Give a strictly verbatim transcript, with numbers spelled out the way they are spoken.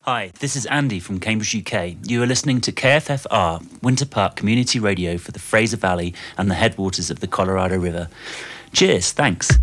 Hi, this is Andy from Cambridge, U K. You are listening to K F F R, Winter Park Community Radio for the Fraser Valley and the headwaters of the Colorado River. Cheers, thanks.